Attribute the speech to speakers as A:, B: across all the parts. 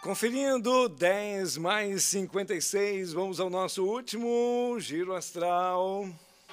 A: Conferindo 10 mais 56, vamos ao nosso último Giro Astral.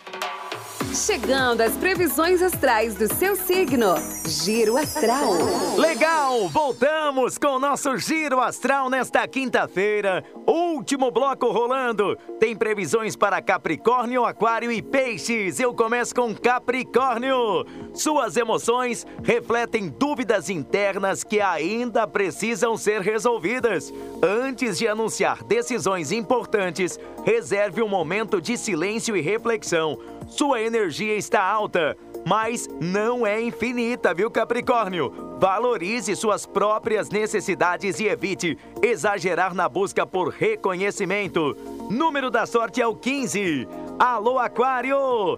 B: Chegando às previsões astrais do seu signo. Giro Astral.
C: Legal! Voltamos com o nosso Giro Astral nesta quinta-feira. Último bloco rolando. Tem previsões para Capricórnio, Aquário e Peixes. Eu começo com Capricórnio. Suas emoções refletem dúvidas internas que ainda precisam ser resolvidas. Antes de anunciar decisões importantes, reserve um momento de silêncio e reflexão. Sua energia está alta, mas não é infinita, viu, Capricórnio? Valorize suas próprias necessidades e evite exagerar na busca por reconhecimento. Número da sorte é o 15. Alô, Aquário!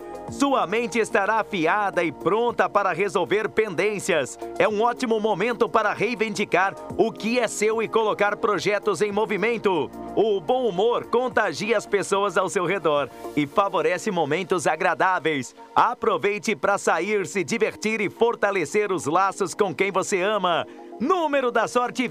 C: Sua mente estará afiada e pronta para resolver pendências. É um ótimo momento para reivindicar o que é seu e colocar projetos em movimento. O bom humor contagia as pessoas ao seu redor e favorece momentos agradáveis. Aproveite para sair, se divertir e fortalecer os laços com quem você ama. Número da sorte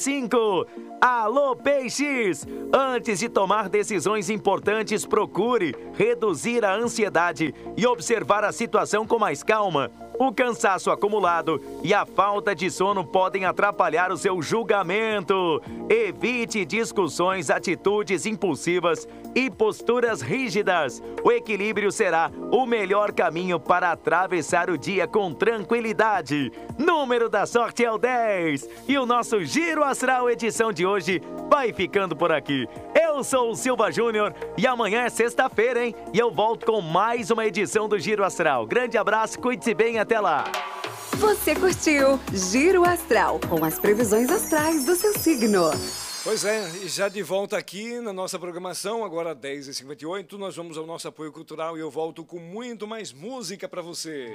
C: 25. Alô, Peixes! Antes de tomar decisões importantes, procure reduzir a ansiedade e observar a situação com mais calma. O cansaço acumulado e a falta de sono podem atrapalhar o seu julgamento. Evite discussões, atitudes impulsivas e posturas rígidas. O equilíbrio será o melhor caminho para atravessar o dia com tranquilidade. Número da sorte é o 10. E o nosso Giro Astral edição de hoje vai ficando por aqui. Eu sou o Silva Júnior e amanhã é sexta-feira, hein? E eu volto com mais uma edição do Giro Astral. Grande abraço, cuide-se bem, até lá.
B: Você curtiu Giro Astral, com as previsões astrais do seu signo.
A: Pois é, e já de volta aqui na nossa programação, agora 10h58, nós vamos ao nosso apoio cultural e eu volto com muito mais música para você.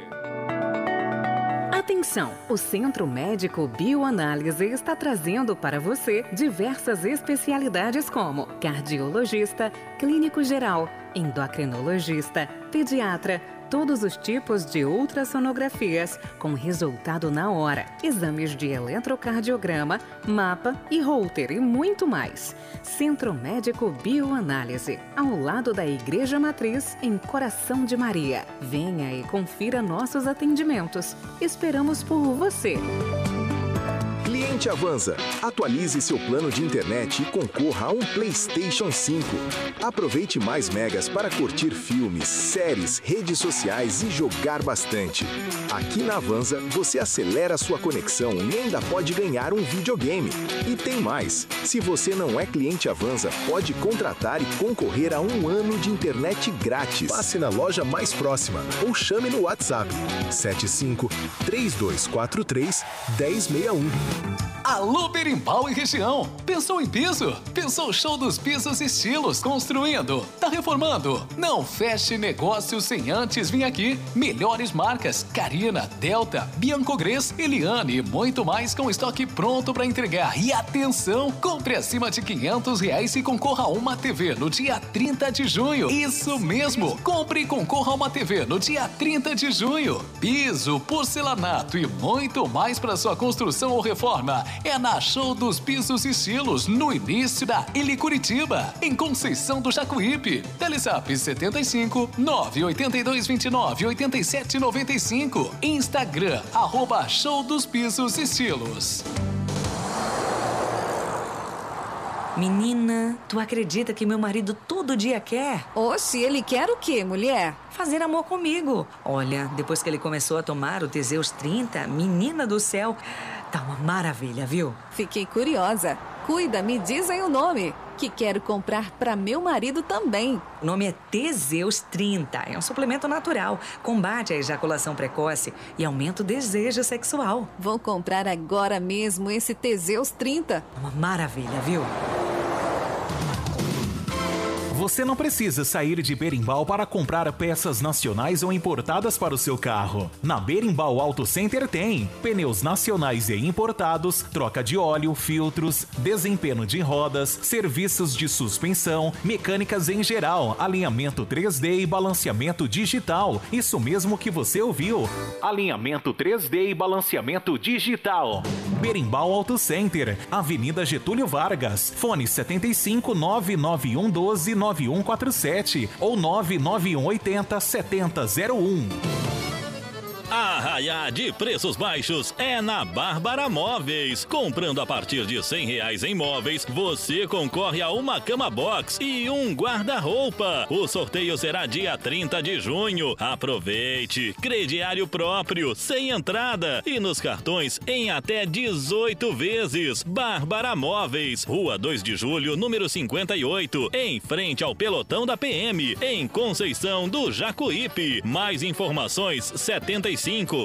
B: Atenção! O Centro Médico Bioanálise está trazendo para você diversas especialidades como cardiologista, clínico geral, endocrinologista, pediatra, todos os tipos de ultrassonografias com resultado na hora, exames de eletrocardiograma, mapa e Holter e muito mais. Centro Médico Bioanálise, ao lado da Igreja Matriz, em Coração de Maria. Venha e confira nossos atendimentos. Esperamos por você.
D: Cliente Avanza, atualize seu plano de internet e concorra a um PlayStation 5. Aproveite mais megas para curtir filmes, séries, redes sociais e jogar bastante. Aqui na Avanza, você acelera sua conexão e ainda pode ganhar um videogame. E tem mais, se você não é cliente Avanza, pode contratar e concorrer a 1 ano de internet grátis. Passe na loja mais próxima ou chame no WhatsApp 75-3243-1061.
E: Alô, Berimbau e região! Pensou em piso? Pensou show dos pisos estilos construindo? Tá reformando? Não feche negócio sem antes vir aqui. Melhores marcas: Carina, Delta, Biancogres, Eliane e muito mais com estoque pronto para entregar. E atenção! Compre acima de R$500 e concorra a uma TV no dia 30 de junho. Isso mesmo! Compre e concorra a uma TV no dia 30 de junho. Piso, porcelanato e muito mais para sua construção ou reforma. É na Show dos Pisos e Estilos, no início da Ili Curitiba, em Conceição do Jacuípe. Telezap 75 982 29 87 95. Instagram, @Show dos Pisos e Estilos.
F: Menina, tu acredita que meu marido todo dia quer?
G: Oxe, ele quer o quê, mulher?
F: Fazer amor comigo. Olha, depois que ele começou a tomar o Teseus 30, menina do céu, tá uma maravilha, viu?
G: Fiquei curiosa. Cuida, me diz aí o nome, que quero comprar para meu marido também.
F: O nome é Teseus 30. É um suplemento natural. Combate a ejaculação precoce e aumenta o desejo sexual.
G: Vou comprar agora mesmo esse Teseus 30.
F: Uma maravilha, viu?
H: Você não precisa sair de Berimbau para comprar peças nacionais ou importadas para o seu carro. Na Berimbau Auto Center tem pneus nacionais e importados, troca de óleo, filtros, desempenho de rodas, serviços de suspensão, mecânicas em geral, alinhamento 3D e balanceamento digital. Isso mesmo que você ouviu. Alinhamento 3D e balanceamento digital. Berimbau Auto Center, Avenida Getúlio Vargas, fone 75 99112 9147 ou 99180 7001.
I: Arraiá de preços baixos é na Bárbara Móveis. Comprando a partir de R$100 em móveis, você concorre a uma cama box e um guarda-roupa. O sorteio será dia 30 de junho. Aproveite! Crediário próprio, sem entrada e nos cartões em até 18 vezes. Bárbara Móveis, Rua 2 de Julho, número 58, em frente ao pelotão da PM, em Conceição do Jacuípe. Mais informações 75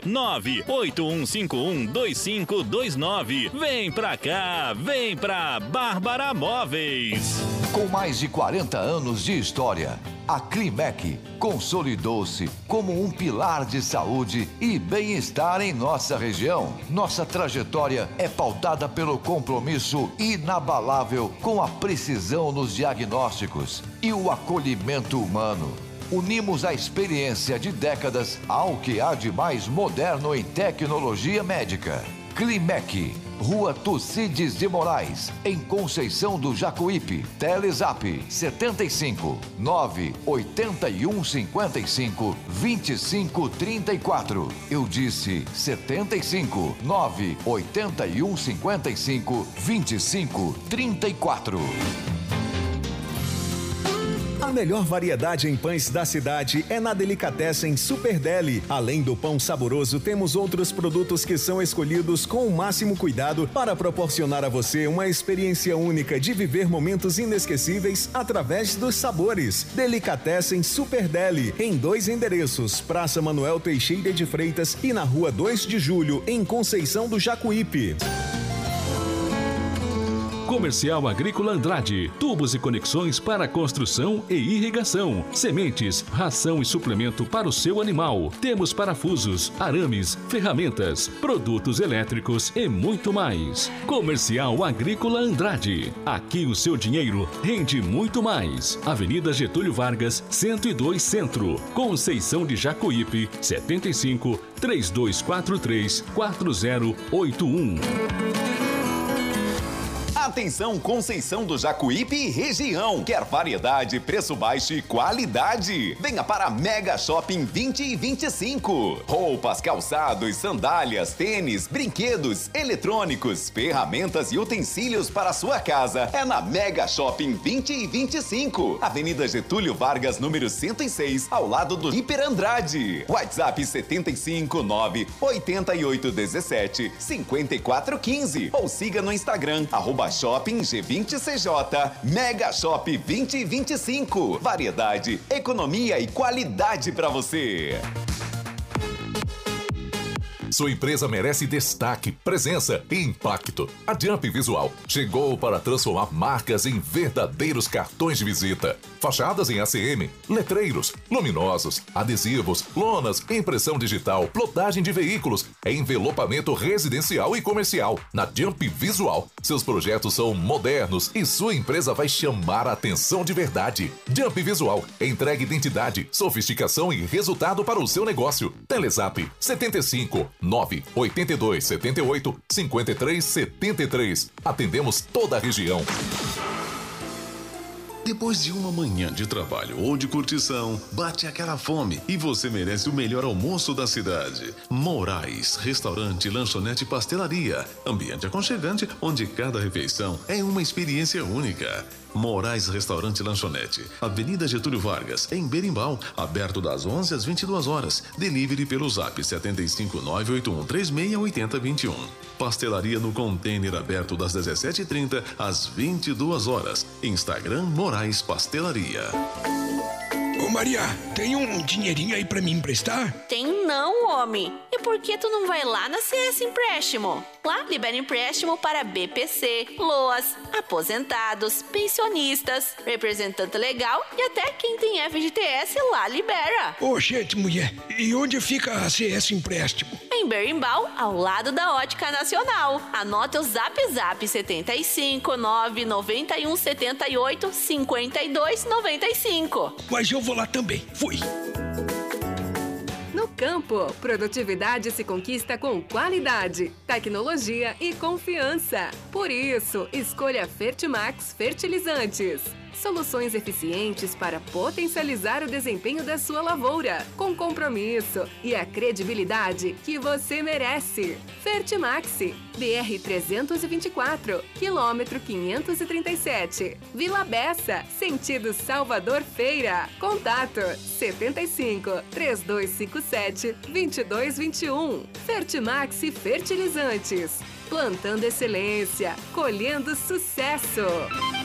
I: 98151 2529. Vem pra cá, vem pra Bárbara Móveis.
J: Com mais de 40 anos de história, a Climec consolidou-se como um pilar de saúde e bem-estar em nossa região. Nossa trajetória é pautada pelo compromisso inabalável com a precisão nos diagnósticos e o acolhimento humano. Unimos a experiência de décadas ao que há de mais moderno em tecnologia médica. Climec, Rua Tucídides de Moraes, em Conceição do Jacuípe. Telezap 75 981 55 25 34. Eu disse 75 981 55 25 34.
D: A melhor variedade em pães da cidade é na Delicatessen Super Deli. Além do pão saboroso, temos outros produtos que são escolhidos com o máximo cuidado para proporcionar a você uma experiência única de viver momentos inesquecíveis através dos sabores. Delicatessen Super Deli, em 2 endereços, Praça Manuel Teixeira de Freitas e na Rua 2 de Julho, em Conceição do Jacuípe.
K: Comercial Agrícola Andrade, tubos e conexões para construção e irrigação, sementes, ração e suplemento para o seu animal. Temos parafusos, arames, ferramentas, produtos elétricos e muito mais. Comercial Agrícola Andrade, aqui o seu dinheiro rende muito mais. Avenida Getúlio Vargas, 102 Centro, Conceição de Jacuípe, 75 3243 4081.
L: Atenção, Conceição do Jacuípe e região. Quer variedade, preço baixo e qualidade? Venha para Mega Shopping 20 e 25. Roupas, calçados, sandálias, tênis, brinquedos, eletrônicos, ferramentas e utensílios para a sua casa. É na Mega Shopping 20 e 25. Avenida Getúlio Vargas, número 106, ao lado do Hiper Andrade. WhatsApp 75 9 8817 5415 ou siga no Instagram @Shopping G20CJ. Mega Shop 2025. Variedade, economia e qualidade para você.
M: Sua empresa merece destaque, presença e impacto. A Jump Visual chegou para transformar marcas em verdadeiros cartões de visita. Fachadas em ACM, letreiros, luminosos, adesivos, lonas, impressão digital, plotagem de veículos, envelopamento residencial e comercial. Na Jump Visual, seus projetos são modernos e sua empresa vai chamar a atenção de verdade. Jump Visual entrega identidade, sofisticação e resultado para o seu negócio. Telezap 75 982 78 53 73. Atendemos toda a região.
N: Depois de uma manhã de trabalho ou de curtição, bate aquela fome e você merece o melhor almoço da cidade. Moraes, restaurante, lanchonete e pastelaria. Ambiente aconchegante onde cada refeição é uma experiência única. Moraes Restaurante e Lanchonete, Avenida Getúlio Vargas, em Berimbau, aberto das 11 às 22 horas. Delivery pelo Zap 75981368021. Pastelaria no container aberto das 17h30 às 22 horas. Instagram Moraes Pastelaria.
O: Ô Maria, tem um dinheirinho aí pra me emprestar?
P: Tem não, homem. E por que tu não vai lá na CS Empréstimo? Lá libera empréstimo para BPC, LOAS, aposentados, pensionistas, representante legal e até quem tem FGTS lá libera.
O: Ô, gente, mulher, e onde fica a CS Empréstimo?
P: Em Berimbau, ao lado da Ótica Nacional. Anota o Zap 75 991 78 52 95.
O: Mas eu vou lá também. Fui.
Q: No campo. Produtividade se conquista com qualidade, tecnologia e confiança. Por isso, escolha Fertimax Fertilizantes. Soluções eficientes para potencializar o desempenho da sua lavoura, com compromisso e a credibilidade que você merece. Fertimax, BR-324, quilômetro 537, Vila Bessa, sentido Salvador Feira. Contato 75 3257 2221. Fertimax Fertilizantes. Plantando excelência, colhendo sucesso.